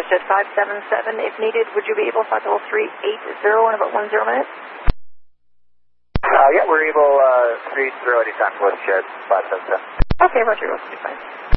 Shed 577. If needed, would you be able to fly to level 380 in about 10 minutes? Yeah, we're able 380 anytime for Shed 577. Okay, Roger, we'll be fine.